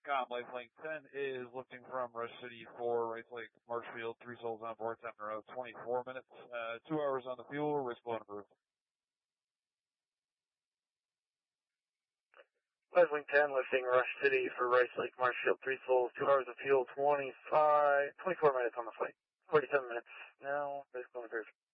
Com, Life Link 10 is lifting from Rush City for Rice Lake Marshfield. 3 souls on board, time in a row, 24 minutes, 2 hours on the fuel, risk low and approved. Life Link 10 lifting Rush City for Rice Lake Marshfield. 3 souls, 2 hours of fuel, 24 minutes on the flight. 47 minutes. Now, risk low and approved.